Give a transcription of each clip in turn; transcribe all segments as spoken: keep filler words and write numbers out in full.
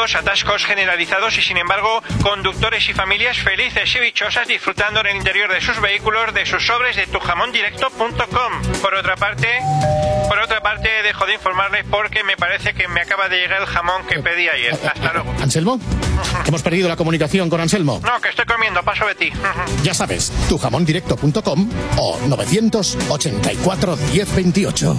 nudos, atascos generalizados y, sin embargo, conductores y familias felices y dichosas disfrutando en el interior de sus vehículos de sus sobres de tu jamón directo punto com. Por otra parte, por otra parte, dejo de informarles porque me parece que me acaba de llegar el jamón que pedí ayer. Hasta luego. ¿Anselmo? Hemos perdido la comunicación con Anselmo. No, que estoy comiendo, paso de ti. Ya sabes, tu jamón directo punto com o novecientos ochenta y cuatro diez veintiocho.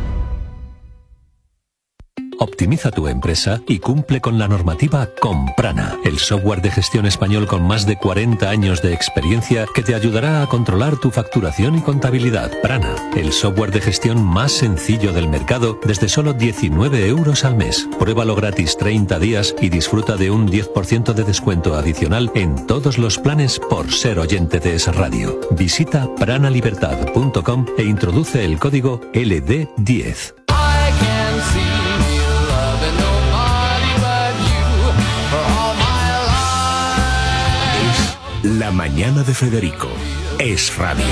Optimiza tu empresa y cumple con la normativa con Prana, el software de gestión español con más de cuarenta años de experiencia que te ayudará a controlar tu facturación y contabilidad. Prana, el software de gestión más sencillo del mercado desde solo diecinueve euros al mes. Pruébalo gratis treinta días y disfruta de un diez por ciento de descuento adicional en todos los planes por ser oyente de Es Radio. Visita prana libertad punto com e introduce el código L D diez. La mañana de Federico es radio.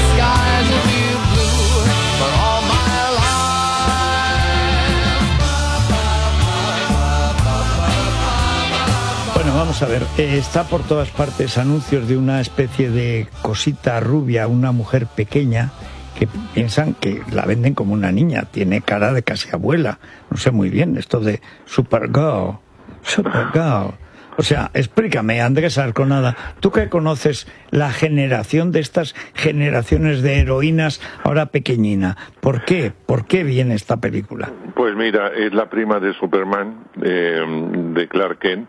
Bueno, vamos a ver, eh, está por todas partes anuncios de una especie de cosita rubia, una mujer pequeña, que piensan que la venden como una niña, tiene cara de casi abuela, no sé muy bien, esto de Supergirl, Supergirl. O sea, explícame, Andrés Arconada, tú que conoces la generación de estas generaciones de heroínas ahora pequeñina, ¿por qué? ¿Por qué viene esta película? Pues mira, es la prima de Superman, eh, de Clark Kent,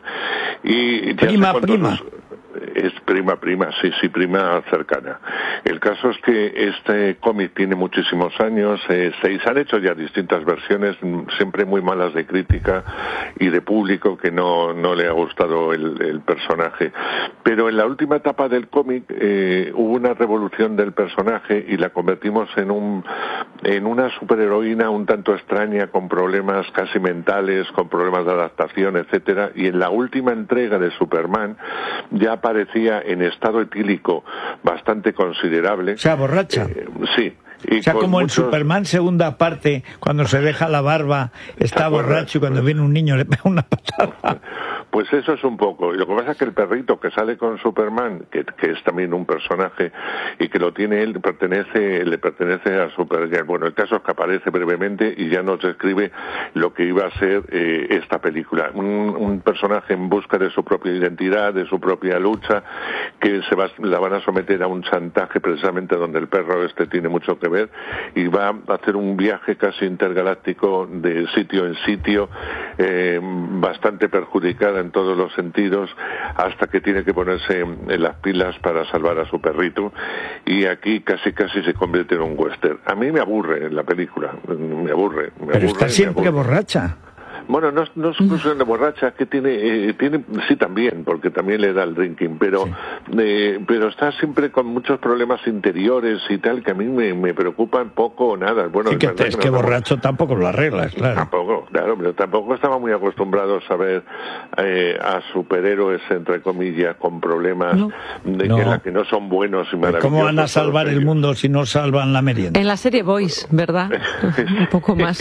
y prima, prima. Los... Es prima, prima, sí, sí, prima cercana. El caso es que este cómic tiene muchísimos años, eh, se, se han hecho ya distintas versiones, siempre muy malas de crítica y de público que no, no le ha gustado el, el personaje. Pero en la última etapa del cómic eh, hubo una revolución del personaje y la convertimos en un en una superheroína un tanto extraña, con problemas casi mentales, con problemas de adaptación, etcétera. Y en la última entrega de Superman ya aparecía en estado etílico bastante considerable. O sea, borracha. Eh, sí. Y o sea, como muchos... en Superman segunda parte, cuando se deja la barba, está borracho y cuando viene un niño le pega una patada. Pues eso es un poco. Y lo que pasa es que el perrito que sale con Superman, que, que es también un personaje y que lo tiene él, pertenece, le pertenece a Supergirl. Bueno, el caso es que aparece brevemente y ya nos describe lo que iba a ser eh, esta película. Un, un personaje en busca de su propia identidad, de su propia lucha, que se va, la van a someter a un chantaje precisamente donde el perro este tiene mucho que ver, y va a hacer un viaje casi intergaláctico de sitio en sitio, eh, bastante perjudicada en todos los sentidos, hasta que tiene que ponerse en las pilas para salvar a su perrito, y aquí casi casi se convierte en un western. A mí me aburre la película, me aburre. Me Pero aburre, está siempre borracha. Bueno, no, no es cuestión de borracha, que tiene, eh, tiene, sí también, porque también le da el drinking, pero, sí. eh, pero está siempre con muchos problemas interiores y tal, que a mí me, me preocupan poco o nada. Bueno, sí, que, es, es que, que no borracho estamos... tampoco lo arreglas, claro. Tampoco, claro, pero tampoco estaba muy acostumbrado a ver eh, a superhéroes, entre comillas, con problemas no. de no. que, la que no son buenos y maravillosos. ¿Cómo van a salvar el mundo si no salvan la merienda? En la serie Boys, ¿verdad? Un poco más.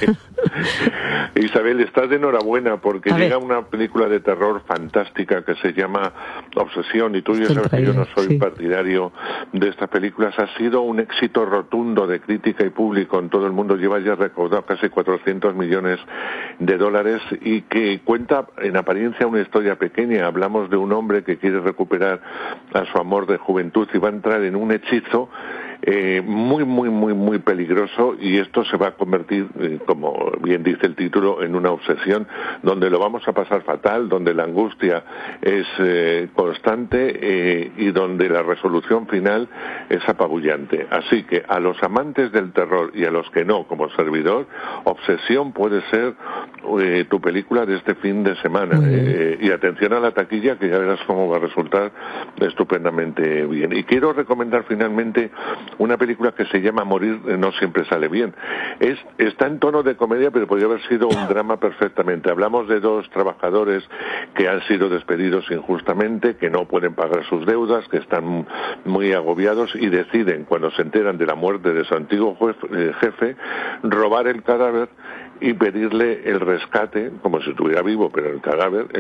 Isabel, estás de enhorabuena porque llega una película de terror fantástica que se llama Obsesión, y tú ya sabes que yo no soy sí. partidario de estas películas. Ha sido un éxito rotundo de crítica y público en todo el mundo, lleva ya recaudado casi cuatrocientos millones de dólares y que cuenta en apariencia una historia pequeña. Hablamos de un hombre que quiere recuperar a su amor de juventud y va a entrar en un hechizo Eh, muy, muy, muy, muy peligroso, y esto se va a convertir, eh, como bien dice el título, en una obsesión donde lo vamos a pasar fatal, donde la angustia es eh, constante eh, y donde la resolución final es apabullante. Así que a los amantes del terror y a los que no, como servidor, Obsesión puede ser eh, tu película de este fin de semana. Eh, y atención a la taquilla, que ya verás cómo va a resultar estupendamente bien. Y quiero recomendar finalmente una película que se llama Morir no siempre sale bien. Es, está en tono de comedia, pero podría haber sido un drama perfectamente. Hablamos de dos trabajadores que han sido despedidos injustamente, que no pueden pagar sus deudas, que están muy agobiados y deciden, cuando se enteran de la muerte de su antiguo jefe, jefe robar el cadáver y pedirle el rescate, como si estuviera vivo, pero el cadáver,